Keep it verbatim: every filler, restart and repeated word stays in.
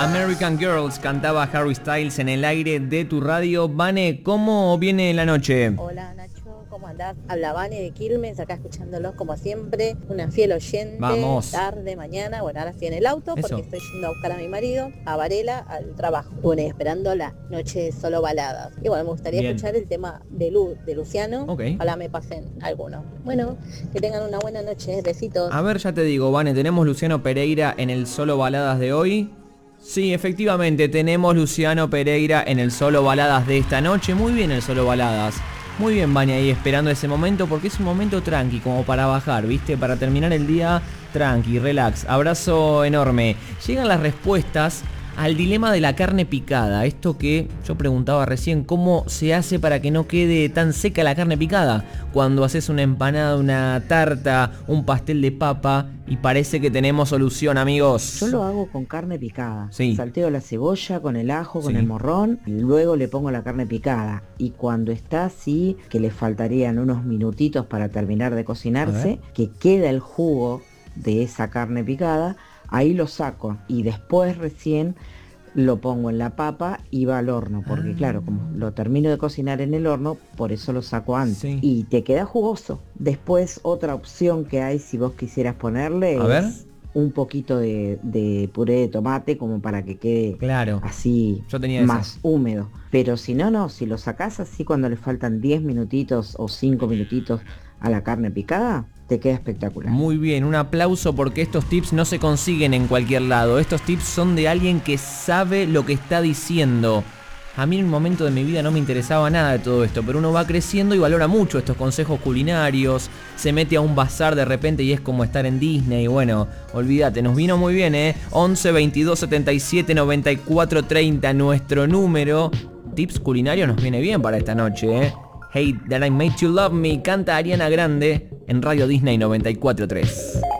American Girls cantaba Harry Styles en el aire de tu radio. Vane, ¿cómo viene la noche? Hola Nacho, ¿cómo andás? Habla Vane de Quilmes, acá escuchándolos como siempre, una fiel oyente. Vamos. Tarde, mañana, bueno, ahora estoy en el auto porque Eso. estoy yendo a buscar a mi marido, a Varela, al trabajo. Bueno, y esperando la noche de solo baladas. Y bueno, me gustaría Bien. escuchar el tema de Lu, de Luciano. Ok. Ojalá me pasen alguno. Bueno, que tengan una buena noche, besitos. A ver, ya te digo, Vane, tenemos Luciano Pereira en el solo baladas de hoy. Sí, efectivamente, tenemos Luciano Pereira en el solo baladas de esta noche. Muy bien el solo baladas. Muy bien, Vane, ahí esperando ese momento, porque es un momento tranqui, como para bajar, ¿viste? Para terminar el día tranqui, relax. Abrazo enorme. Llegan las respuestas al dilema de la carne picada. Esto que yo preguntaba recién, ¿cómo se hace para que no quede tan seca la carne picada? Cuando haces una empanada, una tarta, un pastel de papa, y parece que tenemos solución, amigos. Yo lo hago con carne picada. Sí. Salteo la cebolla con el ajo, con Sí. el morrón, y luego le pongo la carne picada. Y cuando está así, que le faltarían unos minutitos para terminar de cocinarse, que queda el jugo de esa carne picada, ahí lo saco y después recién lo pongo en la papa y va al horno, porque Ah. claro, como lo termino de cocinar en el horno, por eso lo saco antes. Sí. Y te queda jugoso. Después otra opción que hay si vos quisieras ponerle A es ver. un poquito de, de puré de tomate como para que quede Claro. así Yo tenía más húmedo. Pero si no, no, si lo sacás así cuando le faltan diez minutitos o cinco minutitos a la carne picada, te queda espectacular. Muy bien, un aplauso porque estos tips no se consiguen en cualquier lado. Estos tips son de alguien que sabe lo que está diciendo. A mí en un momento de mi vida no me interesaba nada de todo esto, pero uno va creciendo y valora mucho estos consejos culinarios. Se mete a un bazar de repente y es como estar en Disney. Bueno, olvídate, nos vino muy bien, ¿eh? once, veintidós, setenta y siete, noventa y cuatro, treinta, nuestro número. Tips culinarios nos viene bien para esta noche, ¿eh? Hey, That I Made You Love Me, canta Ariana Grande en Radio Disney noventa y cuatro punto tres.